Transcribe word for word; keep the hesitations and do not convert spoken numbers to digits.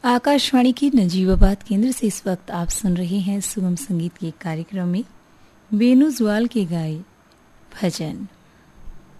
आकाशवाणी की नजीबाबाद केंद्र से इस वक्त आप सुन रहे हैं सुगम संगीत के कार्यक्रम में बेनू जुआल के गाए भजन।